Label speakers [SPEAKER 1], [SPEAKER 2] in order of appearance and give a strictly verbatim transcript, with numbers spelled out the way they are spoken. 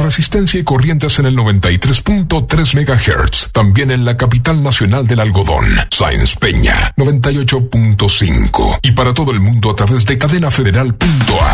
[SPEAKER 1] Resistencia y Corrientes en el noventa y tres punto tres megahertz. También en la capital nacional del algodón, Sáenz Peña, noventa y ocho punto cinco. Y para todo el mundo a través de cadena federal punto a.